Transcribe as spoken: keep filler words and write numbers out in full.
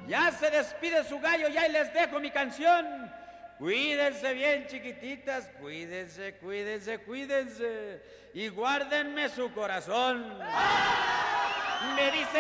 Ya se despide su gallo, ya y les dejo mi canción. Cuídense bien, chiquititas, cuídense, cuídense, cuídense. Y guárdenme su corazón. Me dice